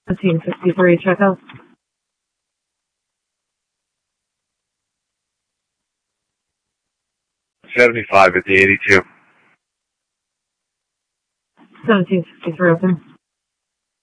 1763, check out. $75 at the 82. 1763, open.